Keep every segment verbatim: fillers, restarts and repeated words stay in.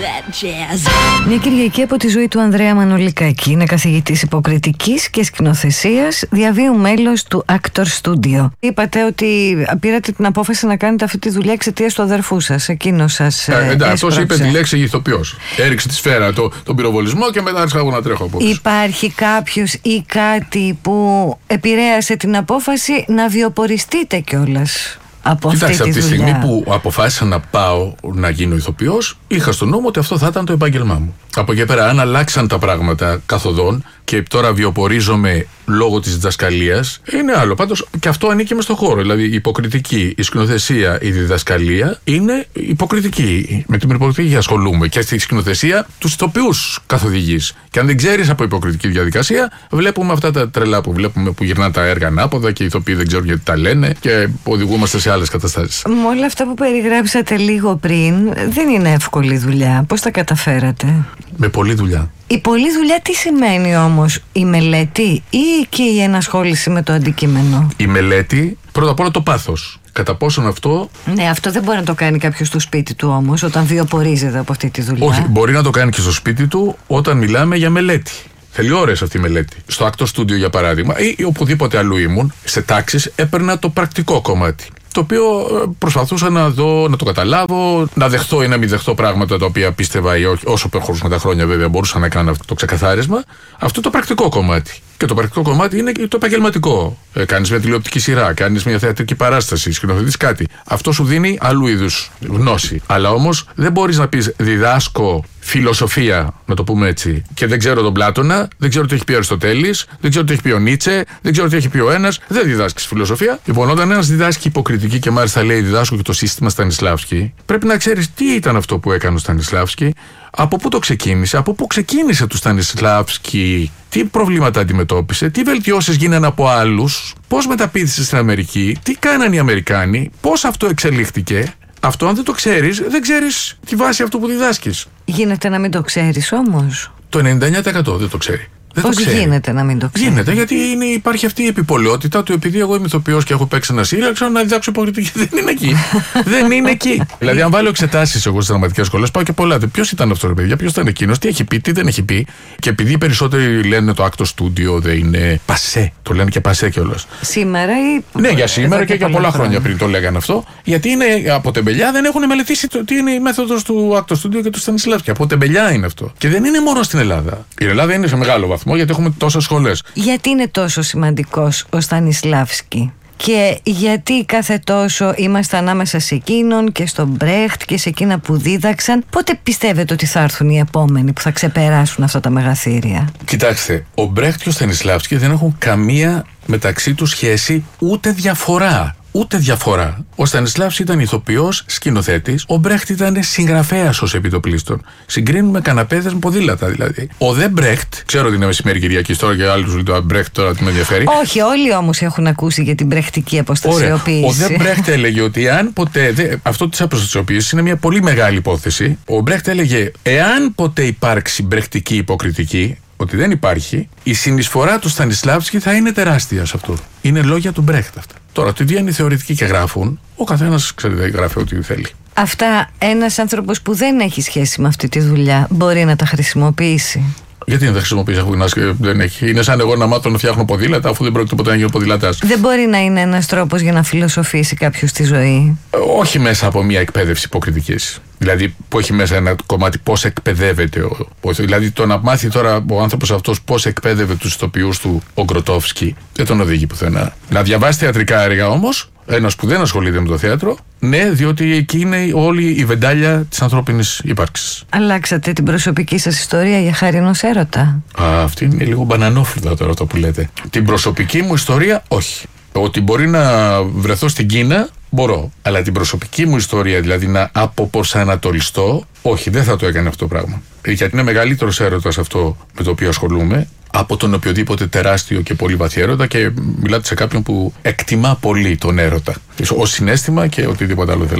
Μια Κυριακή από τη ζωή του Ανδρέα Μανολικάκη. Είναι καθηγητής υποκριτικής και σκηνοθεσίας, διαβίου μέλος του Actor Studio. Είπατε ότι πήρατε την απόφαση να κάνετε αυτή τη δουλειά εξαιτίας του αδερφού σας. Εκείνος σας ε, εντάξει, αυτός είπε τη λέξη ηθοποιός. Έριξε τη σφαίρα, το, τον πυροβολισμό και μετά άρχισα να τρέχω από πίσω. Υπάρχει κάποιος ή κάτι που επηρέασε την απόφαση να βιοποριστείτε κιόλας από αυτή Κοιτάξτε, τη από τη δουλειά? στιγμή που αποφάσισα να πάω να γίνω ηθοποιός, είχα στο νου ότι αυτό θα ήταν το επάγγελμά μου. Από εκεί πέρα, αν αλλάξαν τα πράγματα καθοδόν και τώρα βιοπορίζομαι λόγω της διδασκαλίας, είναι άλλο. Πάντως και αυτό ανήκει μες στο χώρο. Δηλαδή η υποκριτική, η σκηνοθεσία, η διδασκαλία είναι υποκριτική. Με την υποκριτική ασχολούμαι. Και στη σκηνοθεσία τους ηθοποιούς καθοδηγείς. Και αν δεν ξέρεις από υποκριτική διαδικασία, βλέπουμε αυτά τα τρελά που βλέπουμε που γυρνά τα έργα ανάποδα και οι ηθοποιοί δεν ξέρουν γιατί τα λένε και οδηγούμαστε σε άλλες καταστάσεις. Με όλα αυτά που περιγράψατε λίγο πριν, δεν είναι εύκολη δουλειά. Πώς τα καταφέρατε? Με πολλή δουλειά. Η πολλή δουλειά τι σημαίνει όμως? Η μελέτη ή και η ενασχόληση με το αντικείμενο? Η μελέτη, πρώτα απ' όλα το πάθος. Κατά πόσον αυτό. Ναι, αυτό δεν μπορεί να το κάνει κάποιος στο σπίτι του όμως, όταν βιοπορίζεται από αυτή τη δουλειά. Όχι, μπορεί να το κάνει και στο σπίτι του όταν μιλάμε για μελέτη. Θέλει ώρες αυτή η μελέτη. Στο Actor Studio, για παράδειγμα, ή οπουδήποτε αλλού ήμουν, σε τάξεις, έπαιρνα το πρακτικό κομμάτι. Το οποίο προσπαθούσα να δω, να το καταλάβω, να δεχτώ ή να μην δεχτώ πράγματα τα οποία πίστευα ή όχι. Όσο προχωρούσαν τα χρόνια, βέβαια, μπορούσα να κάνω αυτό το ξεκαθάρισμα. Αυτό το πρακτικό κομμάτι. Και το πρακτικό κομμάτι είναι το επαγγελματικό. Ε, κάνεις μια τηλεοπτική σειρά, κάνεις μια θεατρική παράσταση, σκηνοθετείς κάτι. Αυτό σου δίνει άλλου είδους γνώση. Αλλά όμως δεν μπορείς να πεις διδάσκω φιλοσοφία, να το πούμε έτσι, και δεν ξέρω τον Πλάτωνα, δεν ξέρω τι έχει πει ο Αριστοτέλης, δεν ξέρω τι έχει πει ο Νίτσε, δεν ξέρω τι έχει πει ο ένας, δεν διδάσκεις φιλοσοφία. Λοιπόν, όταν ένας διδάσκει υποκριτική και μάλιστα λέει διδάσκω και το σύστημα Στανισλάβσκι, πρέπει να ξέρεις τι ήταν αυτό που έκανε ο Στανισλάβσκι, από πού το ξεκίνησε, από πού ξεκίνησε του Στανισλάβσκι, τι προβλήματα αντιμετώπισε, τι βελτιώσεις γίνανε από άλλους, πώς μεταπήδησε στην Αμερική, τι κάνανε οι Αμερικάνοι, πώς αυτό εξελίχθηκε. Αυτό, αν δεν το ξέρεις, δεν ξέρεις τη βάση αυτού που διδάσκεις. Γίνεται να μην το ξέρεις όμως? Το ενενήντα εννέα τοις εκατό δεν το ξέρει. Πώς γίνεται να μην το ξέρει? Γίνεται γιατί είναι, υπάρχει αυτή η επιπολαιότητα του επειδή εγώ είμαι ηθοποιός και έχω παίξει ένα σύριαλ, ξέρω να διδάξω υποκριτική. Δεν είναι εκεί. Δεν είναι εκεί. Δηλαδή, αν βάλω εξετάσεις εγώ στις δραματικές σχολές, πάω και πολλά. Ποιος ήταν αυτό, ρε παιδιά, ποιος ήταν εκείνος, τι έχει πει, τι δεν έχει πει. Και επειδή οι περισσότεροι λένε το Actor Studio δεν είναι πασέ, το λένε και πασέ κιόλας. Σήμερα ή. Ναι, για σήμερα και, και για πολλά χρόνια, χρόνια πριν το λέγανε αυτό. Γιατί είναι από τεμπελιά, δεν έχουν μελετήσει το, τι είναι η μέθοδος του Actor Studio και του Στανισλάβσκι. Από τεμπελιά είναι αυτό. Και δεν είναι μόνο στην Ελλάδα. Η Ελλάδα είναι σε μεγάλο βαθμό. Γιατί έχουμε τόσες σχολές. Γιατί είναι τόσο σημαντικός ο Στανισλάβσκι και γιατί κάθε τόσο είμαστε ανάμεσα σε εκείνον και στον Μπρέχτ και σε εκείνα που δίδαξαν? Πότε πιστεύετε ότι θα έρθουν οι επόμενοι που θα ξεπεράσουν αυτά τα μεγαθύρια? Κοιτάξτε, ο Μπρέχτ και ο Στανισλάβσκι δεν έχουν καμία μεταξύ τους σχέση, ούτε διαφορά. Ούτε διαφορά. Ο Στανισλάβσκι ήταν ηθοποιός, σκηνοθέτης. Ο Μπρέχτ ήταν συγγραφέας ως επιτοπλίστων. Συγκρίνουμε καναπέδες με ποδήλατα δηλαδή. Ο Δε Μπρέχτ, ξέρω ότι είναι μεσημέρι Κυριακής τώρα και άλλοι του λένε το Μπρέχτ τώρα τι με ενδιαφέρει. Όχι, όλοι όμως έχουν ακούσει για την μπρεχτική αποστασιοποίηση. Ο Δε Μπρέχτ έλεγε ότι αν ποτέ. Δε, αυτό της αποστασιοποίησης είναι μια πολύ μεγάλη υπόθεση. Ο Μπρέχτ έλεγε, εάν ποτέ υπάρξει μπρεχτική υποκριτική, ότι δεν υπάρχει, η συνεισφορά του Στανισλάβσκι θα είναι τεράστια σε αυτό. Είναι λόγια του Μπρέχτ αυτά. Τώρα, τι βγαίνει θεωρητικοί και γράφουν, ο καθένας ξέρει δεν γράφει ό,τι θέλει. Αυτά ένας άνθρωπος που δεν έχει σχέση με αυτή τη δουλειά μπορεί να τα χρησιμοποιήσει? Γιατί να τα χρησιμοποιήσει αφού δεν έχει? Είναι σαν εγώ να μάθω να φτιάχνω ποδήλατα αφού δεν πρόκειται ποτέ να γίνω ποδηλατάς. Δεν μπορεί να είναι ένας τρόπος για να φιλοσοφήσει κάποιος τη ζωή? Ε, όχι μέσα από μια εκπαίδευση υποκριτικής. Δηλαδή που έχει μέσα ένα κομμάτι πώς εκπαιδεύεται ο, ο, δηλαδή το να μάθει τώρα ο άνθρωπος αυτός πώς εκπαίδευε τους ηθοποιούς του ο Γκροτόφσκι δεν τον οδηγεί πουθενά. Να διαβάσει θεατρικά έργα όμως, ένας που δεν ασχολείται με το θέατρο, ναι, διότι εκεί είναι όλη η βεντάλια της ανθρώπινης ύπαρξης. Αλλάξατε την προσωπική σας ιστορία για χάρη ενός έρωτα? Α, αυτή είναι λίγο μπανανόφλουδα τώρα αυτό που λέτε. Την προσωπική μου ιστορία όχι. Ότι μπορεί να βρεθώ στην Κίνα, μπορώ. Αλλά την προσωπική μου ιστορία, δηλαδή να αποπροσανατολιστώ, όχι, δεν θα το έκανε αυτό το πράγμα. Γιατί είναι μεγαλύτερος έρωτας αυτό με το οποίο ασχολούμαι από τον οποιοδήποτε τεράστιο και πολύ βαθύ έρωτα και μιλάτε σε κάποιον που εκτιμά πολύ τον έρωτα. Ως συναίσθημα και οτιδήποτε άλλο θέλετε.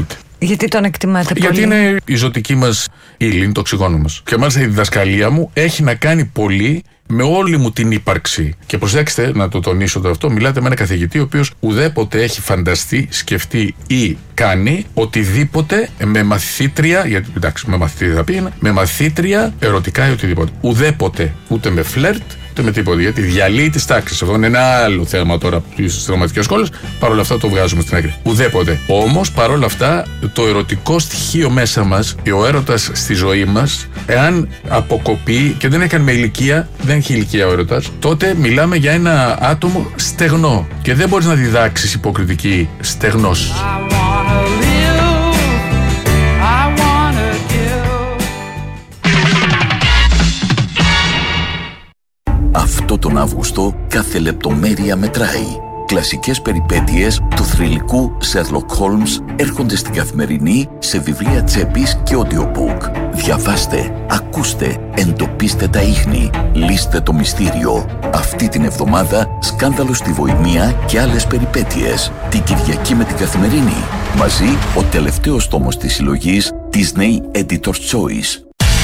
Γιατί τον εκτιμάτε πολύ? Γιατί είναι η ζωτική μας ύλη, είναι το οξυγόνο μας. Και μάλιστα η διδασκαλία μου έχει να κάνει πολύ με όλη μου την ύπαρξη. Και προσέξτε, να το τονίσω το αυτό, μιλάτε με ένα καθηγητή ο οποίος ουδέποτε έχει φανταστεί, σκεφτεί ή κάνει οτιδήποτε με μαθήτρια, γιατί εντάξει, με μαθήτρια θα πήγαινε, με μαθήτρια ερωτικά ή οτιδήποτε. Ουδέποτε, ούτε με φλερτ, ούτε με τίποτα. Γιατί διαλύει τις τάξεις. Αυτό είναι ένα άλλο θέμα τώρα στις δραματικές σχόλες. Παρ' όλα αυτά το βγάζουμε στην άκρη. Ουδέποτε. Όμως, παρόλα αυτά, το ερωτικό στοιχείο μέσα μας, ο έρωτας στη ζωή μας, εάν αποκοπεί και δεν έχει κάνει με ηλικία, δεν έχει ηλικία ο έρωτας, τότε μιλάμε για ένα άτομο στεγνό. Και δεν μπορείς να διδάξεις υποκριτική στεγνός. Αυτό τον Αύγουστο κάθε λεπτομέρεια μετράει. Κλασικές περιπέτειες του θρυλικού Sherlock Holmes έρχονται στην Καθημερινή σε βιβλία τσέπης και audiobook. Διαβάστε, ακούστε, εντοπίστε τα ίχνη, λύστε το μυστήριο. Αυτή την εβδομάδα σκάνδαλο στη Βοημία και άλλες περιπέτειες. Την Κυριακή με την Καθημερινή. Μαζί ο τελευταίος τόμος της συλλογής Disney Editor's Choice.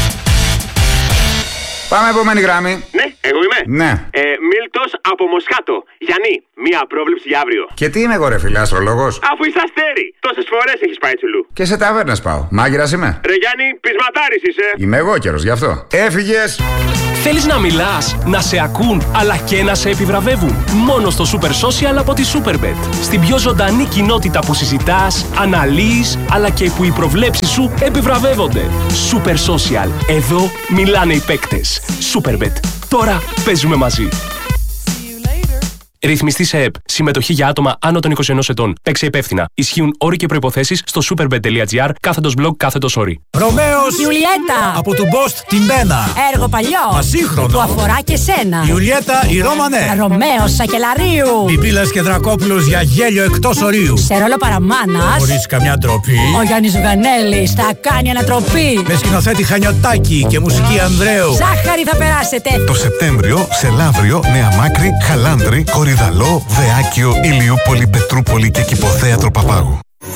Πάμε επόμενη γράμμη. Ναι, εγώ είμαι. Ναι. Ε, Μίλτος από Μοσχάτο. Γιάννη, μία πρόβλεψη για αύριο. Και τι είμαι εγώ, ρε φίλε, αστρολόγος? Αφού είσαι αστέρι, τόσες φορές έχεις πάει τσουλού. Και σε ταβέρνες πάω. Μάγειρας είμαι. Ρε Γιάννη, πεισματάρης είσαι. Είμαι εγώ καιρος γι' αυτό. Έφυγες. Θέλεις να μιλάς, να σε ακούν, αλλά και να σε επιβραβεύουν? Μόνο στο Super Social από τη Superbet. Στην πιο ζωντανή κοινότητα που συζητάς, αναλύεις, αλλά και που οι προβλέψεις σου επιβραβεύονται. Super Social. Εδώ μιλάνε οι παίκτες. Superbet. Τώρα παίζουμε μαζί. Ρυθμιστή σε ΕΠ. Συμμετοχή για άτομα άνω των είκοσι ενός ετών. Παίξε υπεύθυνα. Ισχύουν όροι και προϋποθέσεις στο superbet.gr κάθετος blog κάθετος όροι. Ρωμαίος Ιουλιέτα από του Μπόστ την Μπένα. Έργο παλιό Ασύγχρονο που αφορά και σένα. Ιουλιέτα η Ρώμανε. Ρωμαίος Σακελαρίου. Πιπίλας και Δρακόπουλος για γέλιο εκτός ορίου. Σε ρόλο παραμάνας Χωρίς καμιά ντροπή. ο Γιάννης Βενέλης θα κάνει ανατροπή. Με σκηνοθέτη Χανιωτάκη και μουσική Ανδρέου. Ζάχαρη θα περάσετε. Το Σεπτέμβριο σε Λαύριο, Νέα Μάκρη, Χαλάνδρη, Κορυδαλό, Βεάκιο, Ηλιούπολη, Πετρούπολη και Κηποθέατρο Παπάγου.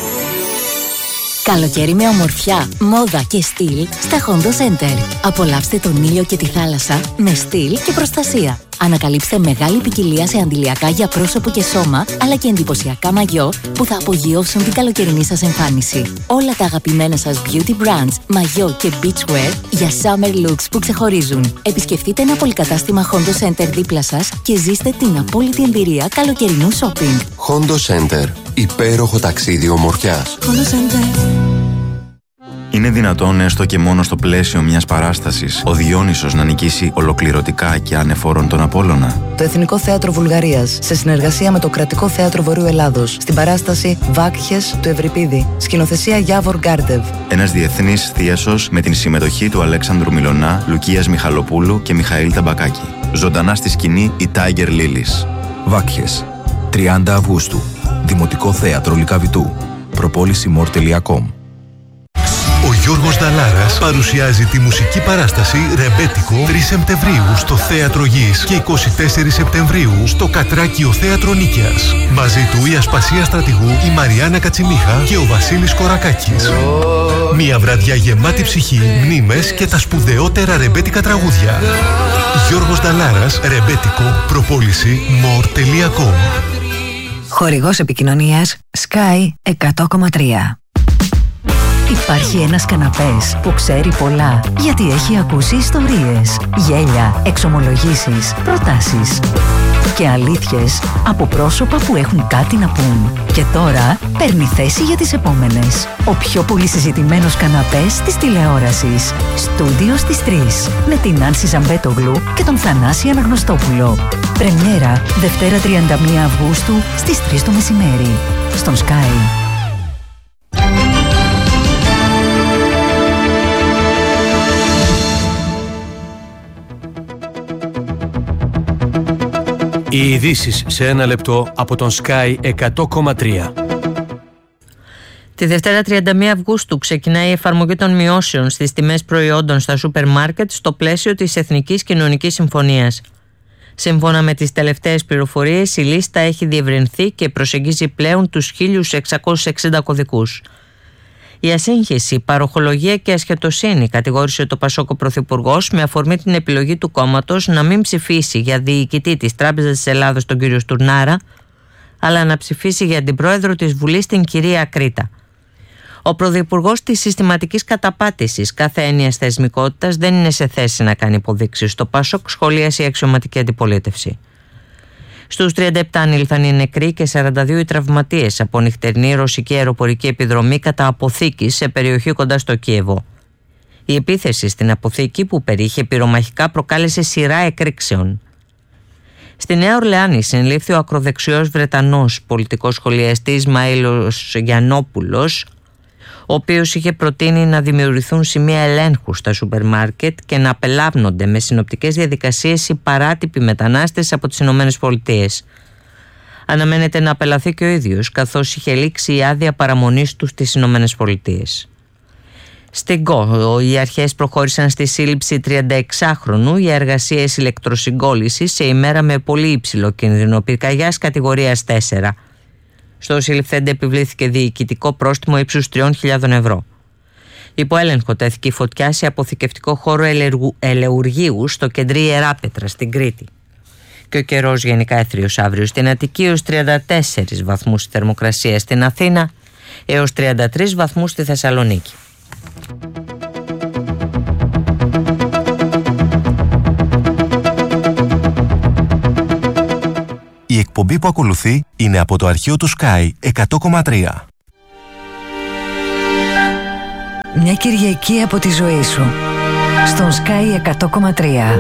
Καλοκαίρι με ομορφιά, μόδα και στυλ στα Hondo Center. Απολαύστε τον ήλιο και τη θάλασσα με στυλ και προστασία. Ανακαλύψτε μεγάλη ποικιλία σε αντιλιακά για πρόσωπο και σώμα, αλλά και εντυπωσιακά μαγιό που θα απογειώσουν την καλοκαιρινή σας εμφάνιση. Όλα τα αγαπημένα σας beauty brands, μαγιό και beachwear για summer looks που ξεχωρίζουν. Επισκεφτείτε ένα πολυκατάστημα Hondo Center δίπλα σας και ζήστε την απόλυτη εμπειρία καλοκαιρινού shopping. Hondo Center. Υπέροχο ταξίδι ομορφιάς. Hondo Center. Είναι δυνατόν έστω και μόνο στο πλαίσιο μιας παράστασης ο Διόνυσος να νικήσει ολοκληρωτικά και ανεφόρον τον Απόλλωνα? Το Εθνικό Θέατρο Βουλγαρίας, σε συνεργασία με το Κρατικό Θέατρο Βορείου Ελλάδος, στην παράσταση Βάκχες του Ευρυπίδη, σκηνοθεσία Γιάβορ Γκάρντεβ. Ένας διεθνής θίασος με την συμμετοχή του Αλέξανδρου Μιλωνά, Λουκίας Μιχαλοπούλου και Μιχαήλ Ταμπακάκη. Ζωντανά στη σκηνή η Tiger Lilies. Βάκχες, τριάντα Αυγούστου, Δημοτικό Θέατρο Λυκαβητού. προπόληση μορ τελεία κομ. Ο Γιώργος Νταλάρας παρουσιάζει τη μουσική παράσταση Ρεμπέτικο τρεις Σεπτεμβρίου στο Θέατρο Γης και είκοσι τέσσερις Σεπτεμβρίου στο Κατράκιο Θέατρο Νίκαιας. Μαζί του η Ασπασία Στρατηγού, η Μαριάννα Κατσιμίχα και ο Βασίλης Κορακάκης. Μια βραδιά γεμάτη ψυχή, μνήμες και τα σπουδαιότερα ρεμπέτικα τραγούδια. Γιώργος Νταλάρας, Ρεμπέτικο, προπόληση μορ τελεία κομ. Χορηγός επικοινωνίας Sky εκατό κόμμα τρία. Υπάρχει ένας καναπές που ξέρει πολλά, γιατί έχει ακούσει ιστορίες, γέλια, εξομολογήσεις, προτάσεις και αλήθειες από πρόσωπα που έχουν κάτι να πούν. Και τώρα παίρνει θέση για τις επόμενες. Ο πιο πολύ συζητημένος καναπές της τηλεόρασης. Στούντιο στις τρεις. Με την Άνση Ζαμπέτογλου και τον Θανάση Αναγνωστόπουλο. Πρεμιέρα Δευτέρα τριάντα μία Αυγούστου στις τρεις το μεσημέρι. Στον Sky. Οι ειδήσεις σε ένα λεπτό από τον Sky εκατό κόμμα τρία. Τη Δευτέρα τριάντα μία Αυγούστου ξεκινάει η εφαρμογή των μειώσεων στις τιμές προϊόντων στα σούπερ μάρκετ στο πλαίσιο της Εθνικής Κοινωνικής Συμφωνίας. Σύμφωνα με τις τελευταίες πληροφορίες, η λίστα έχει διευρυνθεί και προσεγγίζει πλέον τους χίλια εξακόσιους εξήντα κωδικούς. Η ασύγχυση, παροχολογία και ασχετοσύνη, κατηγόρησε το Πασόκ ο Πρωθυπουργός με αφορμή την επιλογή του κόμματος να μην ψηφίσει για διοικητή της Τράπεζας της Ελλάδος τον κύριο Στουρνάρα, αλλά να ψηφίσει για την πρόεδρο της Βουλής την κυρία Κρήτα. Ο Πρωθυπουργός της συστηματικής καταπάτησης κάθε έννοιας θεσμικότητας δεν είναι σε θέση να κάνει υποδείξεις. Το Πασόκ σχολίασε η αξιωματική αντιπολίτευση. Στους τριάντα επτά ανήλθαν οι νεκροί και σαράντα δύο οι τραυματίες από νυχτερινή ρωσική αεροπορική επιδρομή κατά αποθήκη σε περιοχή κοντά στο Κίεβο. Η επίθεση στην αποθήκη, που περιείχε πυρομαχικά, προκάλεσε σειρά εκρήξεων. Στη Νέα Ορλεάνη συνελήφθη ο ακροδεξιός Βρετανός πολιτικός σχολιαστής Μαΐλος Γιαννόπουλος, ο οποίος είχε προτείνει να δημιουργηθούν σημεία ελέγχου στα σούπερ μάρκετ και να απελάβνονται με συνοπτικές διαδικασίες οι παράτυποι μετανάστες από τις Ηνωμένες Πολιτείες. Αναμένεται να απελαθεί και ο ίδιος, καθώς είχε λήξει η άδεια παραμονής του στις Ηνωμένες Πολιτείες. Στην Γκο, οι αρχές προχώρησαν στη σύλληψη τριανταεξάχρονου για εργασίες ηλεκτροσυγκόλλησης σε ημέρα με πολύ υψηλό κίνδυνο πυρκαγιάς κατηγορίας τέσσερα. Στο συλληφθέντε επιβλήθηκε διοικητικό πρόστιμο ύψους τριών χιλιάδων ευρώ. Υπό έλεγχο τέθηκε η φωτιά σε αποθηκευτικό χώρο ελεουργείου στο κεντρί Ιεράπετρα στην Κρήτη. Και ο καιρός γενικά έθριος αύριο στην Αττική έως τριάντα τέσσερις βαθμούς η θερμοκρασία, στην Αθήνα έως τριάντα τρεις βαθμούς στη Θεσσαλονίκη. Η εκπομπή που ακολουθεί είναι από το αρχείο του Sky εκατό κόμμα τρία. Μια Κυριακή από τη ζωή σου στον Sky εκατό κόμμα τρία.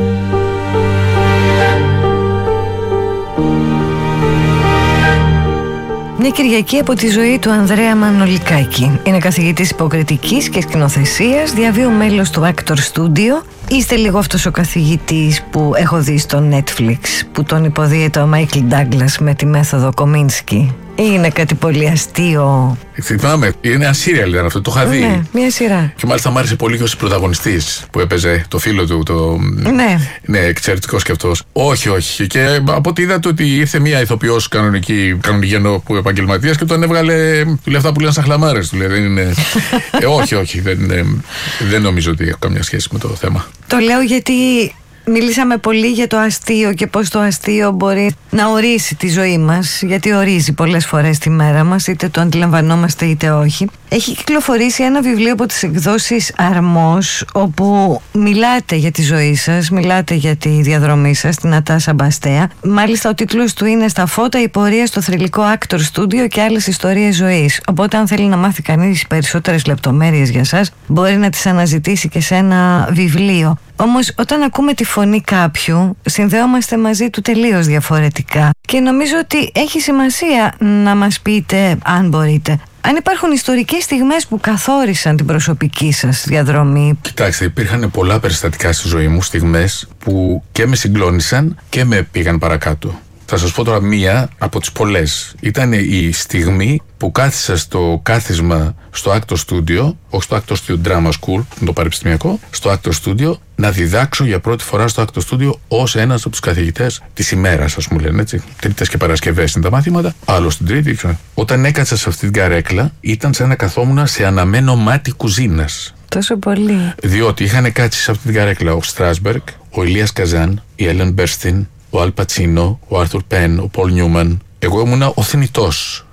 Μια Κυριακή από τη ζωή του Ανδρέα Μανολικάκη. Είναι καθηγητής υποκριτικής και σκηνοθεσίας, διαβίου μέλος του Actor Studio. Είστε λίγο αυτός ο καθηγητής που έχω δει στο Netflix, που τον υποδίεται ο Μάικλ Ντάγκλας με τη μέθοδο Κομίνσκι. Είναι κάτι πολύ αστείο. Θυμάμαι, είναι ένα σύριαλ ήταν αυτό, το είχα δει. Ναι, μια σειρά. Και μάλιστα μου άρεσε πολύ και ως πρωταγωνιστής που έπαιζε το φίλο του. Το... Ναι. Ναι, εξαιρετικός και αυτός. Όχι, όχι. Και από ό,τι είδατε ότι ήρθε μια ηθοποιός κανονική, κανονική που επαγγελματίας και τον έβγαλε λεφτά που λένε σαν χλαμάρες. Του λέει, δεν είναι... ε, όχι, όχι. Δεν, ε, δεν νομίζω ότι έχω καμιά σχέση με το θέμα. Το λέω γιατί μιλήσαμε πολύ για το αστείο και πώς το αστείο μπορεί να ορίσει τη ζωή μας, γιατί ορίζει πολλές φορές τη μέρα μας, είτε το αντιλαμβανόμαστε είτε όχι. Έχει κυκλοφορήσει ένα βιβλίο από τις εκδόσεις Αρμός, όπου μιλάτε για τη ζωή σας, μιλάτε για τη διαδρομή σας, την Ατάσα Μπαστέα. Μάλιστα ο τίτλος του είναι «Στα φώτα, η πορεία στο θρυλικό Actor Studio και άλλες ιστορίες ζωής». Οπότε αν θέλει να μάθει κανείς περισσότερες λεπτομέρειες για σας, μπορεί να τις αναζητήσει και σε ένα βιβλίο. Όμως όταν ακούμε τη φωνή κάποιου, συνδέομαστε μαζί του τελείως διαφορετικά. Και νομίζω ότι έχει σημασία να μας πείτε, αν μπορείτε, αν υπάρχουν ιστορικές στιγμές που καθόρισαν την προσωπική σας διαδρομή. Κοιτάξτε, υπήρχαν πολλά περιστατικά στη ζωή μου, στιγμές που και με συγκλώνησαν και με πήγαν παρακάτω. Θα σας πω τώρα μία από τις πολλές. Ήταν η στιγμή που κάθισα στο κάθισμα στο Actor Studio, όχι στο Actor Studio Drama School, το πανεπιστημιακό, στο Actor Studio, να διδάξω για πρώτη φορά στο Actor Studio ως ένας από τους καθηγητές της ημέρας, ας μου λένε έτσι. Τρίτες και Παρασκευές είναι τα μαθήματα, άλλο στην Τρίτη. Ξέρω. Όταν έκατσα σε αυτή την καρέκλα, ήταν σαν να καθόμουν σε αναμένο μάτι κουζίνας. Τόσο πολύ. Διότι είχαν κάτσει σε αυτή την καρέκλα ο Στράσμπεργκ, ο Ηλίας Καζάν, η Έλεν Μπέρστιν, ο Αλ Πατσίνο, ο Άρθουρ Πεν, ο Πολ Νιούμαν. Εγώ ήμουνα ο θνητός.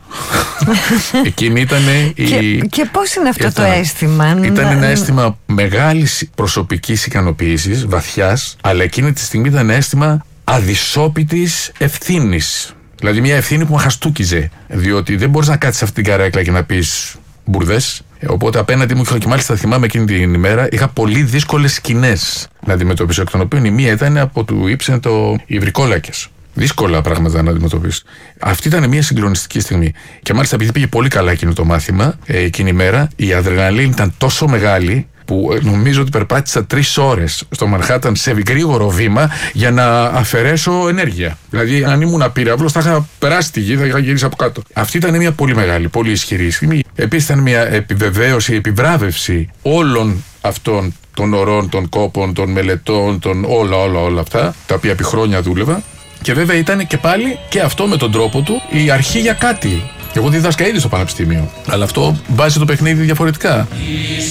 Εκείνη ήταν η... Και, και πώς είναι αυτό ήταν, το αίσθημα? Ήταν ένα αίσθημα μεγάλης προσωπικής ικανοποίησης, βαθιάς, αλλά εκείνη τη στιγμή ήταν ένα αίσθημα αδυσόπιτης ευθύνης. Δηλαδή μια ευθύνη που με χαστούκιζε. Διότι δεν μπορείς να κάτσεις σε αυτή την καρέκλα και να πεις μπουρδές. Οπότε απέναντι μου, και μάλιστα θυμάμαι εκείνη την ημέρα, είχα πολύ δύσκολες σκηνές να αντιμετωπίσω. Εκ των οποίων η μία ήταν από του Ήψεν το οι βρικόλακες. Δύσκολα πράγματα να αντιμετωπίσει. Αυτή ήταν μια συγκλονιστική στιγμή. Και μάλιστα επειδή πήγε πολύ καλά εκείνο το μάθημα, ε, εκείνη η μέρα, η αδρεναλίνη ήταν τόσο μεγάλη που νομίζω ότι περπάτησα τρεις ώρες στο Μανχάταν σε γρήγορο βήμα για να αφαιρέσω ενέργεια. Δηλαδή, αν ήμουν απείραυλος, θα είχα περάσει τη γη, θα είχα γυρίσει από κάτω. Αυτή ήταν μια πολύ μεγάλη, πολύ ισχυρή στιγμή. Επίσης, ήταν μια επιβεβαίωση, επιβράβευση όλων αυτών των ωρών, των κόπων, των μελετών, των όλα, όλα, όλα αυτά, τα οποία επί χρόνια δούλευα. Και βέβαια ήταν και πάλι και αυτό με τον τρόπο του η αρχή για κάτι. Εγώ δίδασκα ήδη στο πανεπιστήμιο. Αλλά αυτό βάζει το παιχνίδι διαφορετικά.